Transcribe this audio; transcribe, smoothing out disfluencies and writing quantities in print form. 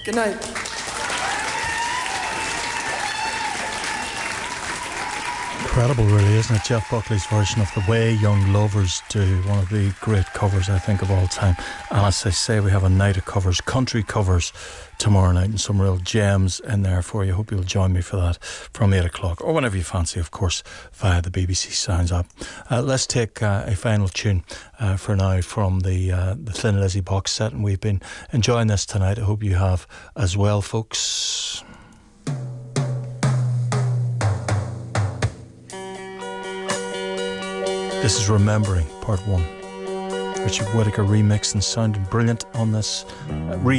Good night. Incredible, really, isn't it? Jeff Buckley's version of The Way Young Lovers Do, one of the great covers, I think, of all time. And as I say, we have a night of covers, country covers, tomorrow night, and some real gems in there for you. Hope you'll join me for that from 8 o'clock, or whenever you fancy, of course, via the BBC Sounds app. Let's take a final tune for now from the Thin Lizzy box set, and we've been enjoying this tonight. I hope you have as well, folks. This is Remembering, Part 1. Richard Whittaker remixed and sounded brilliant on this